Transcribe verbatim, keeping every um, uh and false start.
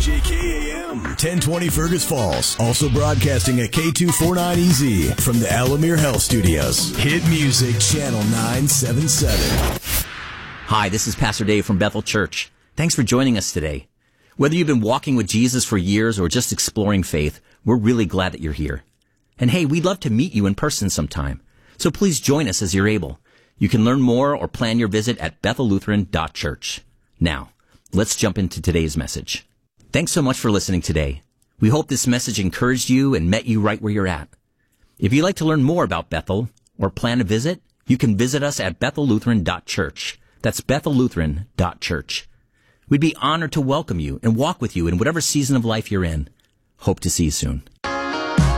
K K A M, ten twenty Fergus Falls. Also broadcasting at K two forty-nine E Z from the Alamir Health Studios. Hit Music Channel nine seventy-seven. Hi, this is Pastor Dave from Bethel Church. Thanks for joining us today. Whether you've been walking with Jesus for years or just exploring faith, we're really glad that you're here. And hey, we'd love to meet you in person sometime. So please join us as you're able. You can learn more or plan your visit at bethel lutheran dot church. Now, let's jump into today's message. Thanks so much for listening today. We hope this message encouraged you and met you right where you're at. If you'd like to learn more about Bethel or plan a visit, you can visit us at bethel lutheran dot church. That's bethel lutheran dot church. We'd be honored to welcome you and walk with you in whatever season of life you're in. Hope to see you soon.